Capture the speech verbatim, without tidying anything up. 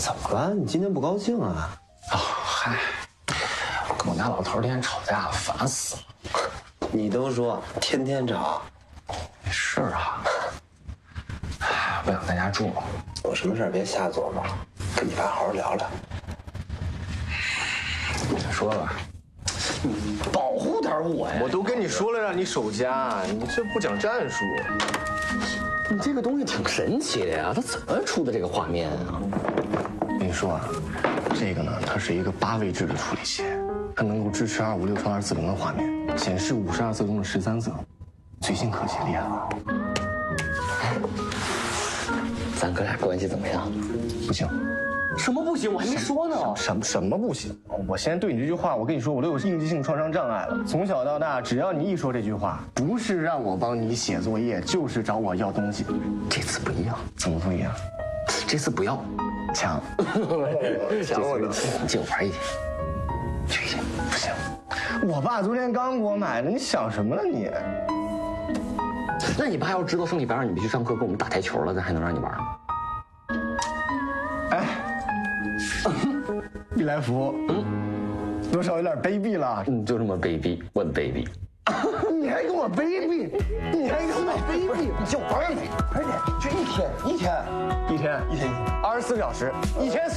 怎么了？你今天不高兴啊？ 哦，嗨，我跟我家老头天天吵架，烦死了。 你都说天天吵。 是啊。哎，不想在家住了。 有什么事别瞎琢磨，跟你爸好好聊聊。 再说吧。 保护点我呀！ 我都跟你说了让你守家，你这不讲战术。 你这个东西挺神奇的呀，它怎么出的这个画面啊？ 跟你说啊，这个呢，它是一个八位制的处理器，它能够支持二五六乘二四零的画面，显示五十二色中的十三色，最新科技厉害了。 咱哥俩关系怎么样？ 不行。 什么不行？我还没说呢。 什么什么不行？我先对你这句话，我跟你说，我都有应激性创伤障碍了。从小到大，只要你一说这句话，不是让我帮你写作业，就是找我要东西。 这次不一样。 怎么不一样？ 这次不要抢， 抢我的钱，借我玩一天。去一天不行。我爸昨天刚给我买的，你想什么呢你？ 那你爸要知道上礼拜二你必须上课跟我们打台球了，咱还能让你玩吗？ 哎。必来福，嗯，多少有点卑鄙了。 你就这么卑鄙，我的卑鄙。 你还跟我卑鄙，你还跟我卑鄙， 你就玩一点，玩一点，就一天，一天， 一天， 一天， 二十四小时，一天四。